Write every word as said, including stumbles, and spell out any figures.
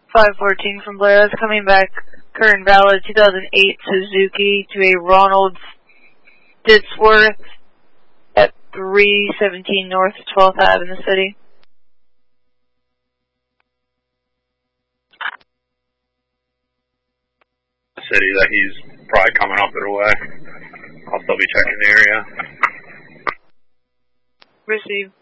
five fourteen from Blair. That's coming back current valid two thousand eight Suzuki to a Ronald Ditsworth at three seventeen North twelfth Avenue in the city. City that he's probably coming up their way. I'll still be checking the area. Receive.